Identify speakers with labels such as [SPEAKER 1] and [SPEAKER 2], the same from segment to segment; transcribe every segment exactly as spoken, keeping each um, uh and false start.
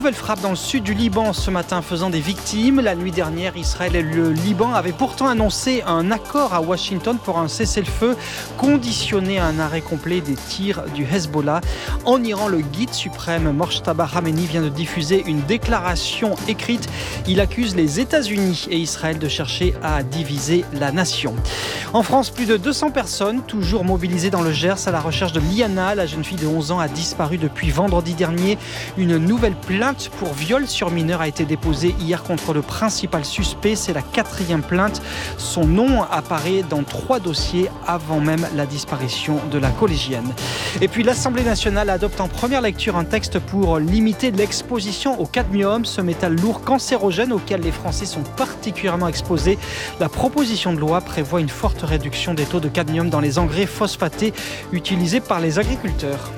[SPEAKER 1] Nouvelle frappe dans le sud du Liban ce matin faisant des victimes. La nuit dernière, Israël et le Liban avaient pourtant annoncé un accord à Washington pour un cessez-le-feu conditionné à un arrêt complet des tirs du Hezbollah. En Iran, le guide suprême Mojtaba Khamenei vient de diffuser une déclaration écrite. Il accuse les États-Unis et Israël de chercher à diviser la nation. En France, plus de deux cents personnes, toujours mobilisées dans le Gers à la recherche de Liana. La jeune fille de onze ans a disparu depuis vendredi dernier. Une nouvelle plainte pour viol sur mineur a été déposée hier contre le principal suspect. C'est la quatrième plainte. Son nom apparaît dans trois dossiers avant même la disparition de la collégienne. Et puis l'Assemblée nationale adopte en première lecture un texte pour limiter l'exposition au cadmium, ce métal lourd cancérogène auquel les Français sont particulièrement exposés. La proposition de loi prévoit une forte réduction des taux de cadmium dans les engrais phosphatés utilisés par les agriculteurs.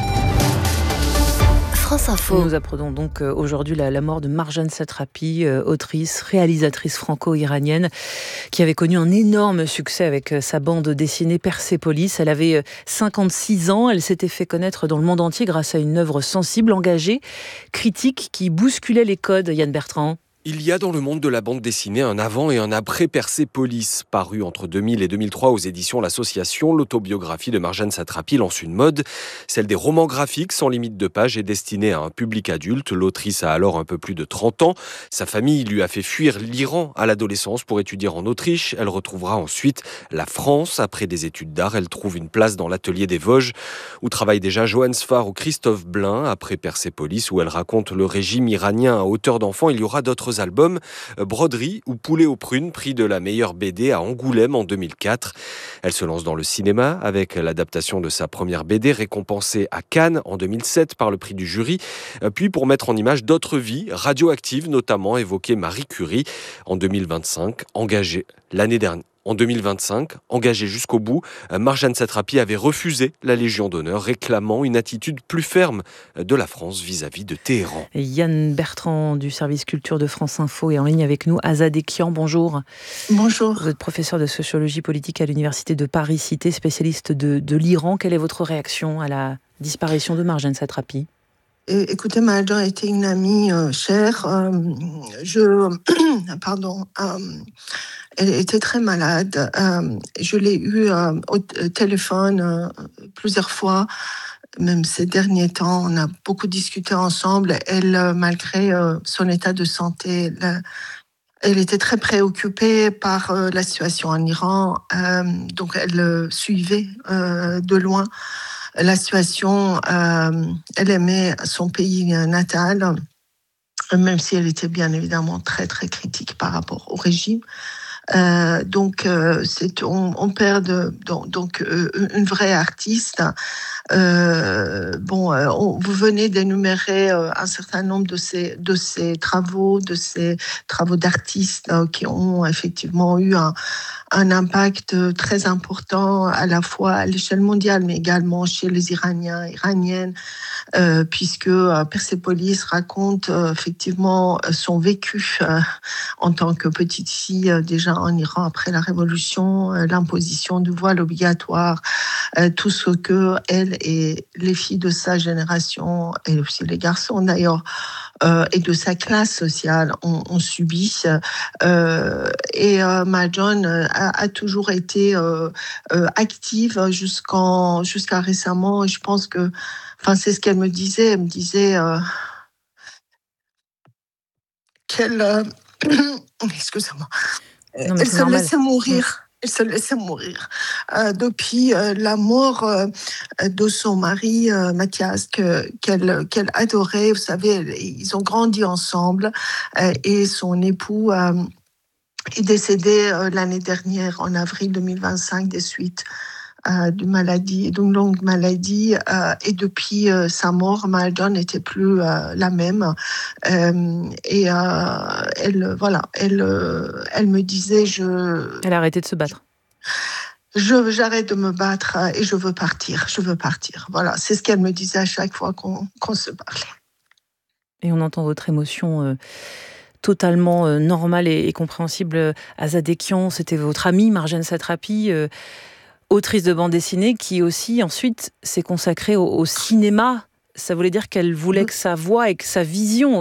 [SPEAKER 2] France Info. Nous apprenons donc aujourd'hui la, la mort de Marjane Satrapi, euh, autrice, réalisatrice franco-iranienne, qui avait connu un énorme succès avec sa bande dessinée Persépolis. Elle avait cinquante-six ans, elle s'était fait connaître dans le monde entier grâce à une œuvre sensible, engagée, critique, qui bousculait les codes. Yann Bertrand.
[SPEAKER 3] Il y a dans le monde de la bande dessinée un avant et un après Persépolis. Paru entre deux mille et deux mille trois aux éditions L'Association, l'autobiographie de Marjane Satrapi lance une mode, celle des romans graphiques sans limite de page et destinée à un public adulte. L'autrice a alors un peu plus de trente ans. Sa famille lui a fait fuir l'Iran à l'adolescence pour étudier en Autriche. Elle retrouvera ensuite la France. Après des études d'art, elle trouve une place dans l'atelier des Vosges, où travaillent déjà Johann Sfar ou Christophe Blain. Après Persépolis, où elle raconte le régime iranien à hauteur d'enfant, il y aura d'autres albums, Broderie ou Poulet aux prunes, prix de la meilleure B D à Angoulême en deux mille quatre. Elle se lance dans le cinéma avec l'adaptation de sa première B D récompensée à Cannes en deux mille sept par le prix du jury, puis pour mettre en image d'autres vies radioactives, notamment évoquée Marie Curie en deux mille vingt-cinq, engagée l'année dernière. En deux mille vingt-cinq, engagée jusqu'au bout, Marjane Satrapi avait refusé la Légion d'honneur, réclamant une attitude plus ferme de la France vis-à-vis de Téhéran.
[SPEAKER 2] Et Yann Bertrand du service culture de France Info est en ligne avec nous. Azad Ekian, bonjour.
[SPEAKER 4] Bonjour.
[SPEAKER 2] Vous êtes professeur de sociologie politique à l'université de Paris-Cité, spécialiste de, de l'Iran. Quelle est votre réaction à la disparition de Marjane Satrapi ?
[SPEAKER 4] Écoutez, Marjane était une amie euh, chère. Euh, je, pardon. Euh, Elle était très malade. Euh, je l'ai eue euh, au téléphone euh, plusieurs fois, même ces derniers temps. On a beaucoup discuté ensemble. Elle, euh, malgré euh, son état de santé, elle, elle était très préoccupée par euh, la situation en Iran. Euh, donc, elle euh, suivait euh, de loin la situation. Euh, elle aimait son pays natal, même si elle était bien évidemment très, très critique par rapport au régime. Euh, donc, euh, c'est, on, on perd de, donc, donc euh, une vraie artiste. Euh, bon, euh, on, vous venez d'énumérer euh, un certain nombre de ces, de ces travaux, de ces travaux d'artistes euh, qui ont effectivement eu un, un impact très important à la fois à l'échelle mondiale, mais également chez les Iraniens, Iraniennes, euh, puisque euh, Persépolis raconte euh, effectivement son vécu euh, en tant que petite fille euh, déjà en Iran après la révolution, euh, l'imposition du voile obligatoire, euh, tout ce que elle et les filles de sa génération, et aussi les garçons d'ailleurs, euh, et de sa classe sociale ont, ont subi. Euh, et euh, Marjane a, a toujours été euh, euh, active jusqu'en, jusqu'à récemment. Je pense que, enfin, c'est ce qu'elle me disait. Elle me disait euh, qu'elle, euh, excusez-moi,
[SPEAKER 2] Non,
[SPEAKER 4] elle se
[SPEAKER 2] normal.
[SPEAKER 4] laissait mourir. Elle se laissait mourir. Euh, depuis euh, la mort euh, de son mari, euh, Mathias, que, qu'elle, qu'elle adorait. Vous savez, ils ont grandi ensemble. Euh, et son époux euh, est décédé euh, l'année dernière, en avril deux mille vingt-cinq, des suites euh, d'une maladie, d'une longue maladie. Euh, et depuis euh, sa mort, Marjane n'était plus euh, la même. Euh, et euh, elle, voilà, elle, euh, elle me disait, je.
[SPEAKER 2] Elle a arrêté de se battre.
[SPEAKER 4] Je, j'arrête de me battre et je veux partir. Je veux partir. Voilà, c'est ce qu'elle me disait à chaque fois qu'on, qu'on se parlait.
[SPEAKER 2] Et on entend votre émotion. Euh... totalement euh, normale et, et compréhensible. Azad Ekian, c'était votre amie Marjane Satrapi, euh, autrice de bande dessinée, qui aussi ensuite s'est consacrée au, au cinéma ça voulait dire qu'elle voulait que sa voix et que sa vision